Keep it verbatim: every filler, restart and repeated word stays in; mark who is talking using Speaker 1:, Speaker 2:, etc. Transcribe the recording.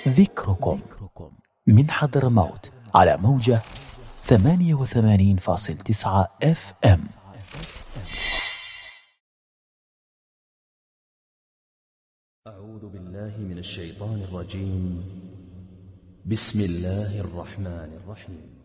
Speaker 1: ذكركم من حضرموت على موجة ثمانية وثمانين فاصلة تسعة اف ام.
Speaker 2: أعوذ بالله من الشيطان الرجيم. بسم الله الرحمن الرحيم.